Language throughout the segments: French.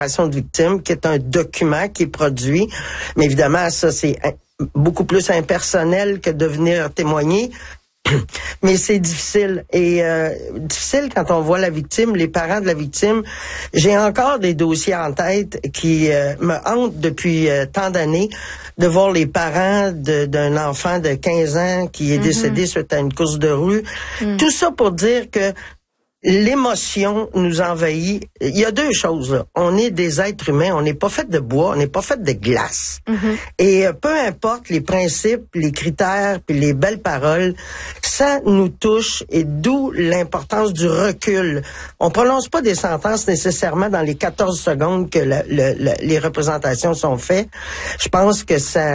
de victimes, qui est un document qui est produit. Mais évidemment, ça, c'est beaucoup plus impersonnel que de venir témoigner. Mais c'est difficile. Et difficile quand on voit la victime, les parents de la victime. J'ai encore des dossiers en tête qui me hantent depuis tant d'années, de voir les parents d'un enfant de 15 ans qui est décédé suite à une course de rue. Tout ça pour dire que l'émotion nous envahit. Il y a deux choses, là. On est des êtres humains, on n'est pas fait de bois, on n'est pas fait de glace. Et peu importe les principes, les critères, puis les belles paroles, ça nous touche, et d'où l'importance du recul. On prononce pas des sentences nécessairement dans les 14 secondes que les représentations sont faites. Je pense que ça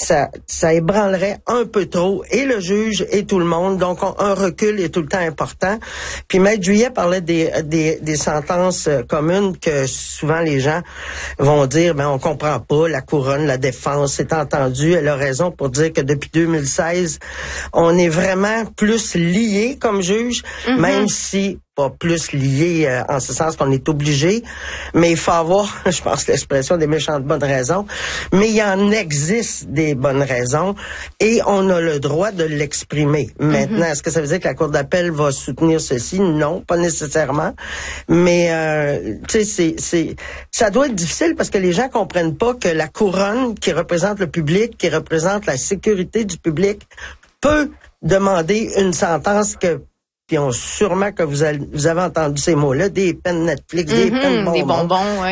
ébranlerait un peu trop et le juge et tout le monde. Donc un recul est tout le temps important. Puis Maître Juillet parlait des sentences communes que souvent les gens vont dire, on comprend pas, la couronne, la défense, c'est entendu. Elle a raison pour dire que depuis 2016, on est vraiment plus liés comme juge, même si pas plus liés en ce sens qu'on est obligé, mais il faut avoir, je pense, l'expression des méchantes bonnes raisons, mais il y en existe des bonnes raisons et on a le droit de l'exprimer. Maintenant, est-ce que ça veut dire que la Cour d'appel va soutenir ceci? Non, pas nécessairement, mais tu sais, ça doit être difficile parce que les gens comprennent pas que la couronne qui représente le public, qui représente la sécurité du public, peut demander une sentence que, puis sûrement que vous avez entendu ces mots-là, des peines Netflix, des peines bonbons, des bonbons,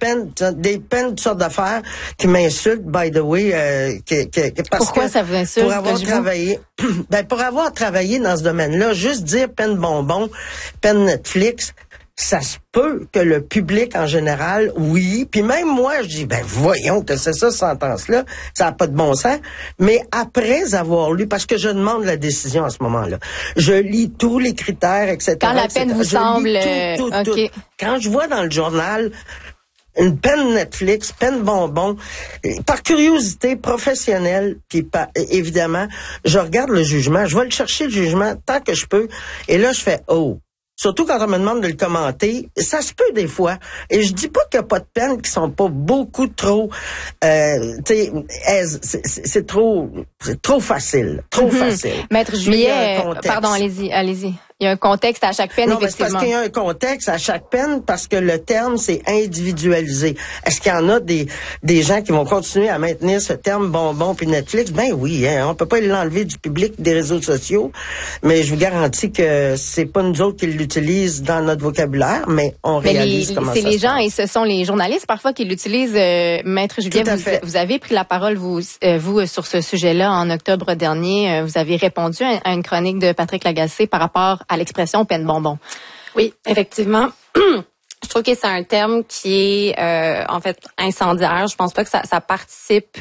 des peines, toutes sortes d'affaires qui m'insultent, by the way. Parce pourquoi que ça vous insulte? Pour avoir travaillé, pour avoir travaillé dans ce domaine-là, juste dire peine bonbons, peine Netflix, ça se peut que le public en général, oui, puis même moi, je dis, voyons que c'est ça, cette sentence-là, ça n'a pas de bon sens, mais après avoir lu, parce que je demande la décision à ce moment-là, je lis tous les critères, etc. Quand la peine vous semble... tout. Quand je vois dans le journal une peine Netflix, peine bonbon, par curiosité professionnelle, puis évidemment, je regarde le jugement, je vais le chercher le jugement tant que je peux, et là, je fais « Oh ». Surtout quand on me demande de le commenter, ça se peut des fois. Et je dis pas qu'il n'y a pas de peines qui sont pas beaucoup trop, c'est trop facile, facile. Maître Juillet, pardon, allez-y. Il y a un contexte à chaque peine, effectivement. C'est parce qu'il y a un contexte à chaque peine, parce que le terme, c'est individualisé. Est-ce qu'il y en a des gens qui vont continuer à maintenir ce terme bonbon puis Netflix? Oui, on peut pas l'enlever du public des réseaux sociaux, mais je vous garantis que c'est pas nous autres qui l'utilisent dans notre vocabulaire, mais on réalise comment ça se passe. C'est les gens, et ce sont les journalistes parfois qui l'utilisent. Maître Juillet, vous avez pris la parole, vous sur ce sujet-là en octobre dernier. Vous avez répondu à une chronique de Patrick Lagacé par rapport à l'expression peine bonbon. Oui, effectivement. Je trouve que c'est un terme qui est en fait incendiaire. Je pense pas que ça participe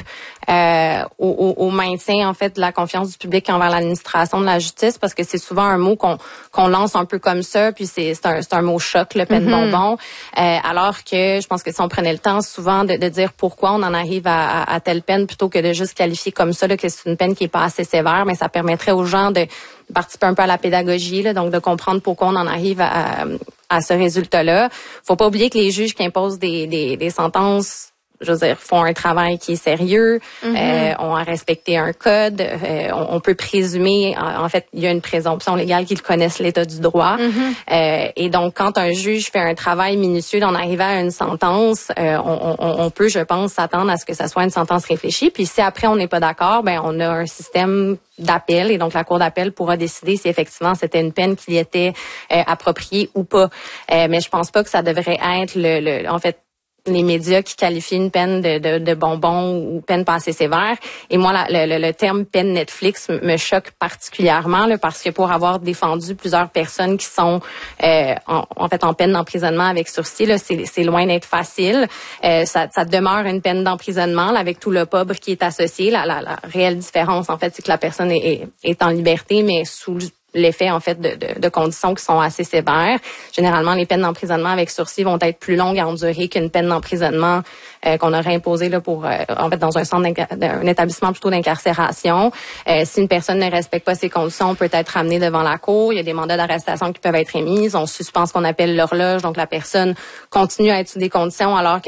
au maintien en fait de la confiance du public envers l'administration de la justice, parce que c'est souvent un mot qu'on lance un peu comme ça, puis c'est un mot choc, le peine bonbon. Alors que je pense que si on prenait le temps souvent de dire pourquoi on en arrive à telle peine, plutôt que de juste qualifier comme ça là, que c'est une peine qui est pas assez sévère, mais ça permettrait aux gens de participer un peu à la pédagogie, là, donc de comprendre pourquoi on en arrive à ce résultat-là. Faut pas oublier que les juges qui imposent des sentences, je veux dire, font un travail qui est sérieux, ont à respecter un code, on peut présumer, en fait, il y a une présomption légale qu'ils connaissent l'état du droit. Et donc, quand un juge fait un travail minutieux d'en arriver à une sentence, on peut, je pense, s'attendre à ce que ça soit une sentence réfléchie. Puis si après on n'est pas d'accord, on a un système d'appel, et donc la Cour d'appel pourra décider si effectivement c'était une peine qui était appropriée ou pas. Mais je pense pas que ça devrait être en fait, les médias qui qualifient une peine de bonbon ou peine pas assez sévère. Et moi, le terme peine Netflix me choque particulièrement, là, parce que pour avoir défendu plusieurs personnes qui sont en fait en peine d'emprisonnement avec sursis, là, c'est loin d'être facile. Ça demeure une peine d'emprisonnement là, avec tout l'opprobre qui est associé. La réelle différence, en fait, c'est que la personne est en liberté, mais sous l'effet en fait de conditions qui sont assez sévères. Généralement, les peines d'emprisonnement avec sursis vont être plus longues à endurer qu'une peine d'emprisonnement qu'on aurait imposée là pour en fait dans un centre d'un établissement plutôt d'incarcération. Si une personne ne respecte pas ces conditions, on peut être ramené devant la cour. Il y a des mandats d'arrestation qui peuvent être émis. On suspend ce qu'on appelle l'horloge, donc la personne continue à être sous des conditions alors que